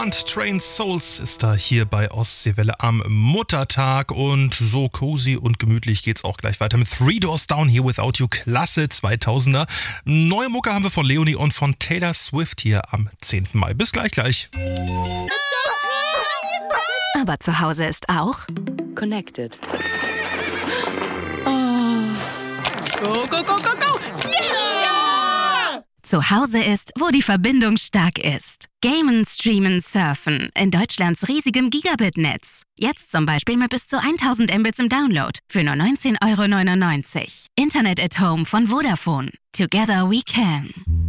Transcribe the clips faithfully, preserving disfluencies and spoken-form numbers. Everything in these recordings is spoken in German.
Band Train Souls ist da hier bei Ostseewelle am Muttertag und so cozy und gemütlich geht's auch gleich weiter mit Three Doors Down Here Without You, Klasse zweitausender. Neue Mucke haben wir von Leonie und von Taylor Swift hier am zehnten Mai. Bis gleich gleich. Aber zu Hause ist auch Connected. Oh. Go, go, go, go, go! Yeah! Zu Hause ist, wo die Verbindung stark ist. Gamen, streamen, surfen in Deutschlands riesigem Gigabit-Netz. Jetzt zum Beispiel mit bis zu tausend Mbits im Download für nur neunzehn Euro neunundneunzig. Internet at Home von Vodafone. Together we can.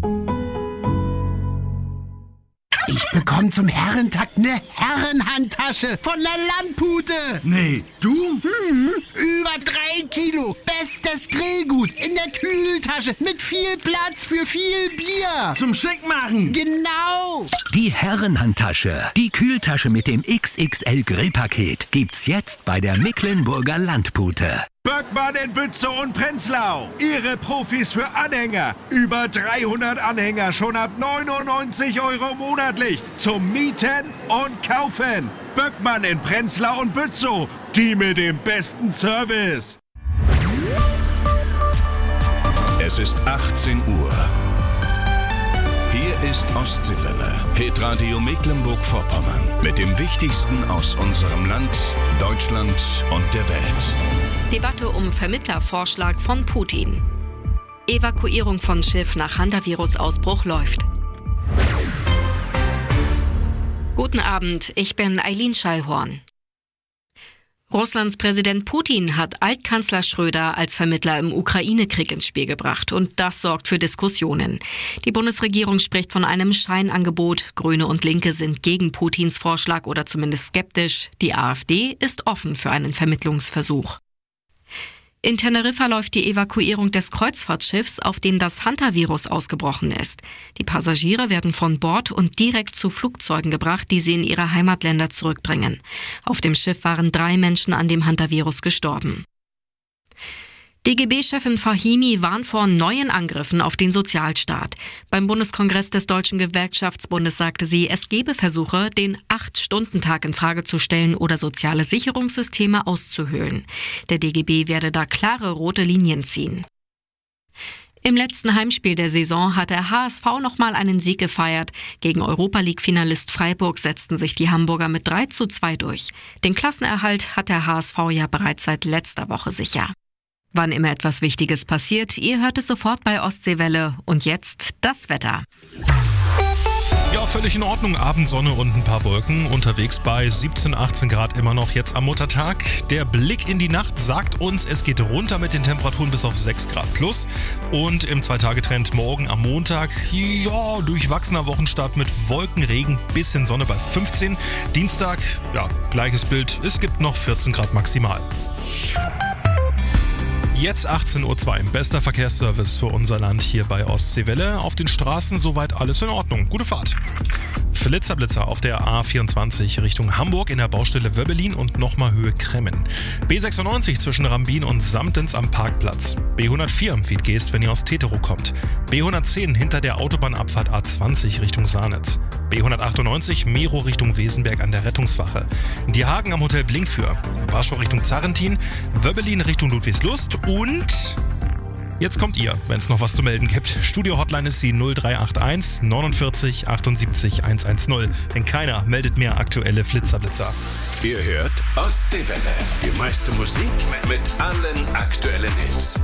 Ich bekomme zum Herrentag eine Herrenhandtasche von der Landpute. Nee, du? Hm, über drei Kilo. Bestes Grillgut in der Kühltasche mit viel Platz für viel Bier. Zum Schickmachen. Genau. Die Herrenhandtasche, die Kühltasche mit dem X X L Grillpaket, gibt's jetzt bei der Mecklenburger Landpute. Böckmann in Bützow und Prenzlau. Ihre Profis für Anhänger. Über dreihundert Anhänger schon ab neunundneunzig Euro monatlich. Zum Mieten und Kaufen. Böckmann in Prenzlau und Bützow. Die mit dem besten Service. Es ist achtzehn Uhr. Hier ist Ostseewelle, Hitradio Mecklenburg-Vorpommern. Mit dem Wichtigsten aus unserem Land, Deutschland und der Welt. Debatte um Vermittlervorschlag von Putin. Evakuierung von Schiff nach Hantavirus-Ausbruch läuft. Guten Abend, ich bin Eileen Schallhorn. Russlands Präsident Putin hat Altkanzler Schröder als Vermittler im Ukraine-Krieg ins Spiel gebracht und das sorgt für Diskussionen. Die Bundesregierung spricht von einem Scheinangebot. Grüne und Linke sind gegen Putins Vorschlag oder zumindest skeptisch. Die AfD ist offen für einen Vermittlungsversuch. In Teneriffa läuft die Evakuierung des Kreuzfahrtschiffs, auf dem das Hantavirus ausgebrochen ist. Die Passagiere werden von Bord und direkt zu Flugzeugen gebracht, die sie in ihre Heimatländer zurückbringen. Auf dem Schiff waren drei Menschen an dem Hantavirus gestorben. D G B-Chefin Fahimi warnt vor neuen Angriffen auf den Sozialstaat. Beim Bundeskongress des Deutschen Gewerkschaftsbundes sagte sie, es gebe Versuche, den Acht-Stunden-Tag in Frage zu stellen oder soziale Sicherungssysteme auszuhöhlen. Der D G B werde da klare rote Linien ziehen. Im letzten Heimspiel der Saison hat der H S V nochmal einen Sieg gefeiert. Gegen Europa-League-Finalist Freiburg setzten sich die Hamburger mit drei zu zwei durch. Den Klassenerhalt hat der H S V ja bereits seit letzter Woche sicher. Wann immer etwas Wichtiges passiert, ihr hört es sofort bei Ostseewelle. Und jetzt das Wetter. Ja, völlig in Ordnung. Abendsonne und ein paar Wolken. Unterwegs bei siebzehn, achtzehn Grad immer noch jetzt am Muttertag. Der Blick in die Nacht sagt uns, es geht runter mit den Temperaturen bis auf sechs Grad plus. Und im Zwei-Tage-Trend morgen am Montag, ja, durchwachsener Wochenstart mit Wolken, Regen, bisschen Sonne bei fünfzehn. Dienstag, ja, gleiches Bild. Es gibt noch vierzehn Grad maximal. Jetzt achtzehn Uhr zwei, bester Verkehrsservice für unser Land hier bei Ostseewelle. Auf den Straßen soweit alles in Ordnung. Gute Fahrt. Flitzerblitzer auf der A vierundzwanzig Richtung Hamburg in der Baustelle Wöbbelin und nochmal Höhe Kremmen. B sechsundneunzig zwischen Rambin und Samtens am Parkplatz. B hundertvier am Wiedgeest, wenn ihr aus Teterow kommt. B hundertzehn hinter der Autobahnabfahrt A zwanzig Richtung Saarnitz. B hundertachtundneunzig Mero Richtung Wesenberg an der Rettungswache. Die Hagen am Hotel Blinkfür. Warschau Richtung Zarrentin. Wöbbelin Richtung Ludwigslust und... Jetzt kommt ihr, wenn es noch was zu melden gibt. Studio-Hotline ist die null drei acht eins neunundvierzig achtundsiebzig hundertzehn. Denn keiner meldet mehr aktuelle Flitzerblitzer. Ihr hört Ostseewelle. Die meiste Musik mit allen aktuellen Hits.